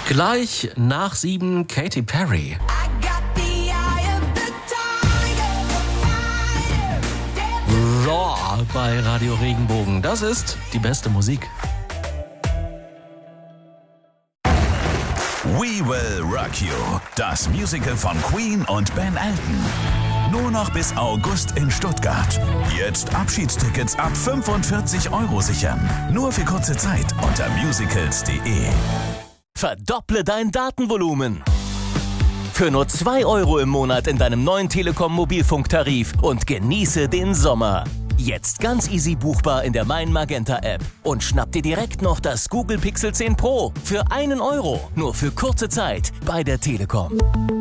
Gleich nach 7 Katy Perry. Raw bei Radio Regenbogen. Das ist die beste Musik. We Will Rock You. Das Musical von Queen und Ben Elton. Nur noch bis August in Stuttgart. Jetzt Abschiedstickets ab 45 € sichern. Nur für kurze Zeit unter musicals.de. Verdopple dein Datenvolumen. Für nur 2 € im Monat in deinem neuen Telekom-Mobilfunktarif und genieße den Sommer. Jetzt ganz easy buchbar in der Mein Magenta App. Und schnapp dir direkt noch das Google Pixel 10 Pro für 1 €. Nur für kurze Zeit bei der Telekom.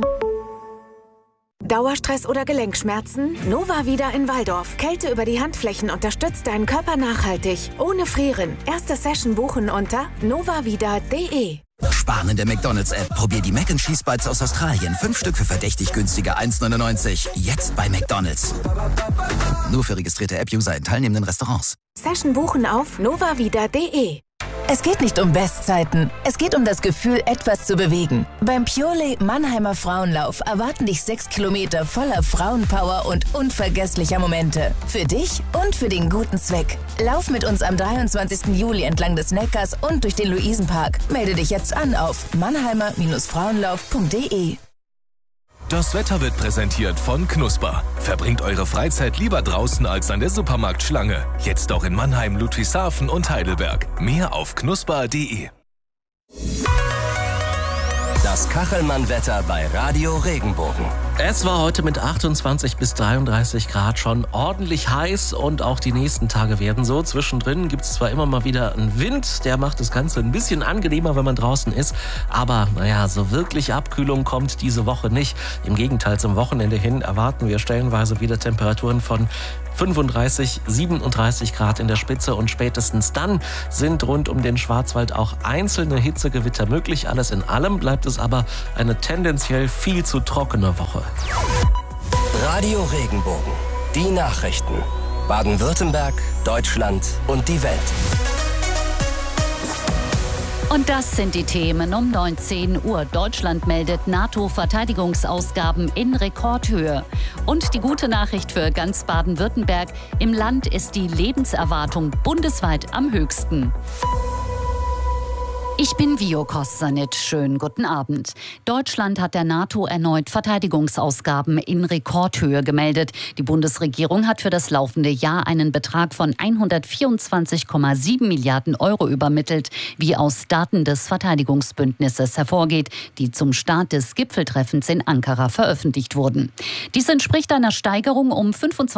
Dauerstress oder Gelenkschmerzen? Novavida in Walldorf. Kälte über die Handflächen unterstützt deinen Körper nachhaltig. Ohne Frieren. Erste Session buchen unter novavida.de. Sparen in der McDonald's-App. Probier die Mac & Cheese Bites aus Australien. 5 Stück für verdächtig günstige 1,99. Jetzt bei McDonald's. Nur für registrierte App-User in teilnehmenden Restaurants. Session buchen auf novavida.de. Es geht nicht um Bestzeiten. Es geht um das Gefühl, etwas zu bewegen. Beim Purelay Mannheimer Frauenlauf erwarten dich 6 Kilometer voller Frauenpower und unvergesslicher Momente. Für dich und für den guten Zweck. Lauf mit uns am 23. Juli entlang des Neckars und durch den Luisenpark. Melde dich jetzt an auf mannheimer-frauenlauf.de. Das Wetter wird präsentiert von Knusper. Verbringt eure Freizeit lieber draußen als an der Supermarktschlange. Jetzt auch in Mannheim, Ludwigshafen und Heidelberg. Mehr auf knusper.de. Das Kachelmann-Wetter bei Radio Regenbogen. Es war heute mit 28 bis 33 Grad schon ordentlich heiß und auch die nächsten Tage werden so. Zwischendrin gibt es zwar immer mal wieder einen Wind, der macht das Ganze ein bisschen angenehmer, wenn man draußen ist. Aber so wirklich Abkühlung kommt diese Woche nicht. Im Gegenteil, zum Wochenende hin erwarten wir stellenweise wieder Temperaturen von 35, 37 Grad in der Spitze und spätestens dann sind rund um den Schwarzwald auch einzelne Hitzegewitter möglich. Alles in allem bleibt es aber eine tendenziell viel zu trockene Woche. Radio Regenbogen. Die Nachrichten. Baden-Württemberg, Deutschland und die Welt. Und das sind die Themen um 19 Uhr. Deutschland meldet NATO-Verteidigungsausgaben in Rekordhöhe. Und die gute Nachricht für ganz Baden-Württemberg: Im Land ist die Lebenserwartung bundesweit am höchsten. Ich bin Vio Kossanit. Schönen guten Abend. Deutschland hat der NATO erneut Verteidigungsausgaben in Rekordhöhe gemeldet. Die Bundesregierung hat für das laufende Jahr einen Betrag von 124,7 Milliarden € übermittelt, wie aus Daten des Verteidigungsbündnisses hervorgeht, die zum Start des Gipfeltreffens in Ankara veröffentlicht wurden. Dies entspricht einer Steigerung um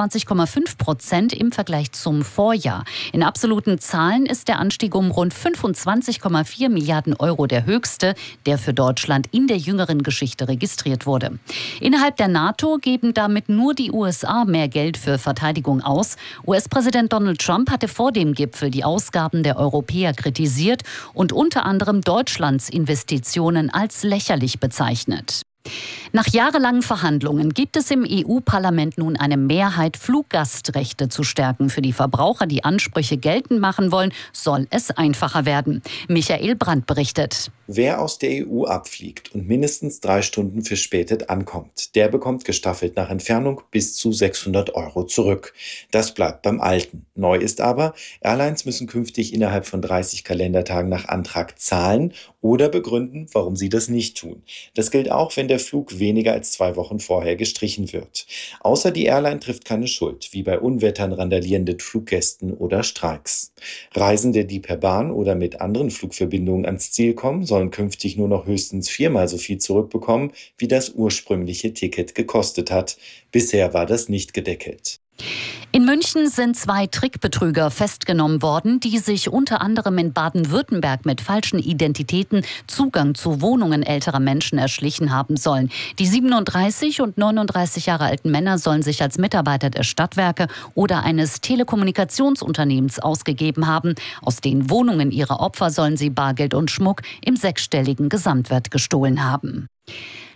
25,5% im Vergleich zum Vorjahr. In absoluten Zahlen ist der Anstieg um rund 25,4 Milliarden € der höchste, der für Deutschland in der jüngeren Geschichte registriert wurde. Innerhalb der NATO geben damit nur die USA mehr Geld für Verteidigung aus. US-Präsident Donald Trump hatte vor dem Gipfel die Ausgaben der Europäer kritisiert und unter anderem Deutschlands Investitionen als lächerlich bezeichnet. Nach jahrelangen Verhandlungen gibt es im EU-Parlament nun eine Mehrheit, Fluggastrechte zu stärken. Für die Verbraucher, die Ansprüche geltend machen wollen, soll es einfacher werden. Michael Brandt berichtet. Wer aus der EU abfliegt und mindestens 3 Stunden verspätet ankommt, der bekommt gestaffelt nach Entfernung bis zu 600 € zurück. Das bleibt beim Alten. Neu ist aber, Airlines müssen künftig innerhalb von 30 Kalendertagen nach Antrag zahlen oder begründen, warum sie das nicht tun. Das gilt auch, wenn der Flug weniger als 2 Wochen vorher gestrichen wird. Außer die Airline trifft keine Schuld, wie bei Unwettern, randalierenden Fluggästen oder Streiks. Reisende, die per Bahn oder mit anderen Flugverbindungen ans Ziel kommen, sollen künftig nur noch höchstens 4-mal so viel zurückbekommen, wie das ursprüngliche Ticket gekostet hat. Bisher war das nicht gedeckelt. In München sind 2 Trickbetrüger festgenommen worden, die sich unter anderem in Baden-Württemberg mit falschen Identitäten Zugang zu Wohnungen älterer Menschen erschlichen haben sollen. Die 37 und 39 Jahre alten Männer sollen sich als Mitarbeiter der Stadtwerke oder eines Telekommunikationsunternehmens ausgegeben haben. Aus den Wohnungen ihrer Opfer sollen sie Bargeld und Schmuck im 6-stelligen Gesamtwert gestohlen haben.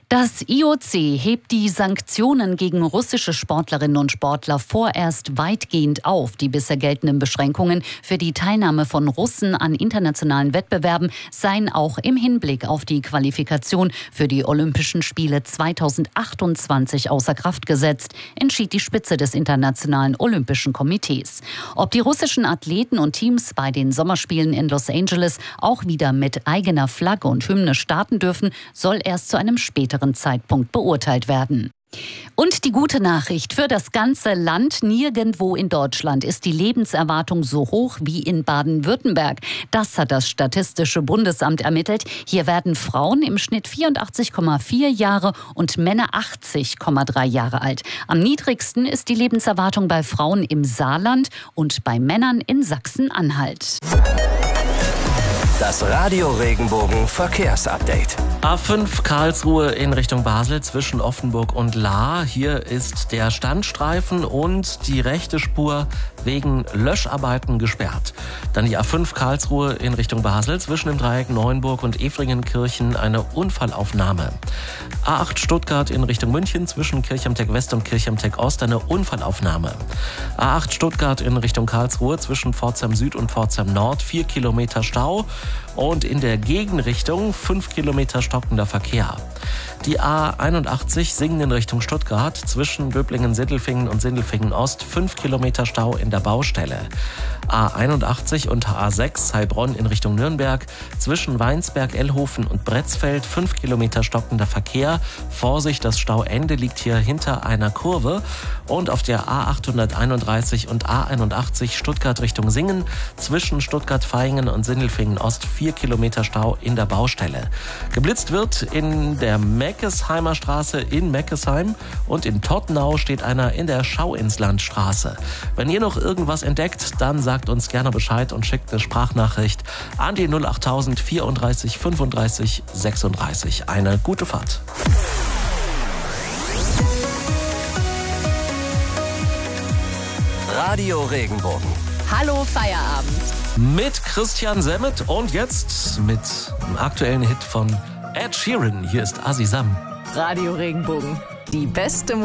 Das IOC hebt die Sanktionen gegen russische Sportlerinnen und Sportler vorerst weitgehend auf. Die bisher geltenden Beschränkungen für die Teilnahme von Russen an internationalen Wettbewerben seien auch im Hinblick auf die Qualifikation für die Olympischen Spiele 2028 außer Kraft gesetzt, entschied die Spitze des Internationalen Olympischen Komitees. Ob die russischen Athleten und Teams bei den Sommerspielen in Los Angeles auch wieder mit eigener Flagge und Hymne starten dürfen, soll erst zu einem späteren Zeitpunkt beurteilt werden. Und die gute Nachricht für das ganze Land: Nirgendwo in Deutschland ist die Lebenserwartung so hoch wie in Baden-Württemberg. Das hat das Statistische Bundesamt ermittelt. Hier werden Frauen im Schnitt 84,4 Jahre und Männer 80,3 Jahre alt. Am niedrigsten ist die Lebenserwartung bei Frauen im Saarland und bei Männern in Sachsen-Anhalt. Das Radio Regenbogen Verkehrsupdate. A5 Karlsruhe in Richtung Basel zwischen Offenburg und Lahr. Hier ist der Standstreifen und die rechte Spur wegen Löscharbeiten gesperrt. Dann die A5 Karlsruhe in Richtung Basel zwischen dem Dreieck Neuenburg und Efringenkirchen eine Unfallaufnahme. A8 Stuttgart in Richtung München zwischen Kirchhamteck West und Kirchhamteck Ost eine Unfallaufnahme. A8 Stuttgart in Richtung Karlsruhe zwischen Pforzheim Süd und Pforzheim Nord 4 Kilometer Stau und in der Gegenrichtung 5 Kilometer stockender Verkehr. Die A81 Singen in Richtung Stuttgart zwischen Böblingen-Sindelfingen und Sindelfingen-Ost 5 Kilometer Stau in der Baustelle. A81 und A6 Heilbronn in Richtung Nürnberg zwischen Weinsberg, Ellhofen und Bretzfeld 5 Kilometer stockender Verkehr. Vorsicht, das Stauende liegt hier hinter einer Kurve. Und auf der A831 und A81 Stuttgart Richtung Singen zwischen Stuttgart-Vaihingen und Sindelfingen-Ost 4 Kilometer Stau in der Baustelle. Geblitzt wird in der Meckesheimer Straße in Meckesheim und in Tottenau steht einer in der Schauinslandstraße. Wenn ihr noch irgendwas entdeckt, dann sagt uns gerne Bescheid und schickt eine Sprachnachricht an die 08000 34 35 36. Eine gute Fahrt. Radio Regenbogen. Hallo Feierabend. Mit Christian Semmet und jetzt mit einem aktuellen Hit von Ed Sheeran. Hier ist Azizam. Radio Regenbogen. Die beste